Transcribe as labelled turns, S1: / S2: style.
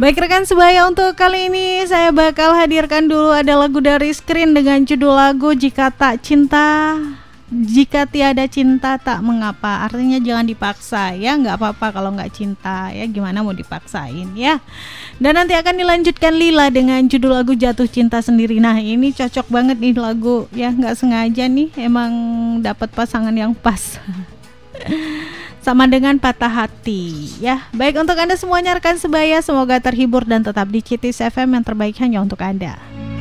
S1: Baik rekan sebaya, untuk kali ini saya bakal hadirkan dulu ada lagu dari Screen dengan judul lagu Jika Tak Cinta, Jika Tiada Cinta Tak Mengapa. Artinya jangan dipaksa ya, nggak apa-apa kalau nggak cinta ya, gimana mau dipaksain ya. Dan nanti akan dilanjutkan Lila dengan judul lagu Jatuh Cinta Sendiri. Nah ini cocok banget nih lagu ya, nggak sengaja nih emang dapat pasangan yang pas. Sama dengan Patah Hati ya. Baik, untuk Anda semuanya rekan sebaya, semoga terhibur dan tetap di Citis FM yang terbaik hanya untuk Anda.